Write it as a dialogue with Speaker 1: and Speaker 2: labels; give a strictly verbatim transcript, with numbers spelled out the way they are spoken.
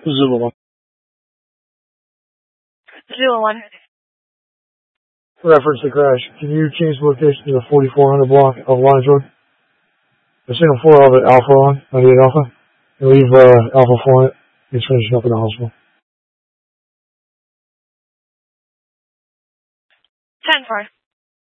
Speaker 1: Zulu one.
Speaker 2: Zulu one.
Speaker 3: Reference the crash. Can you change the location to the forty-four hundred block of Lines Road? The single four of it, Alpha on, ninety-eight Alpha. And leave uh, Alpha four on it. He's finishing up in the hospital.
Speaker 2: ten four.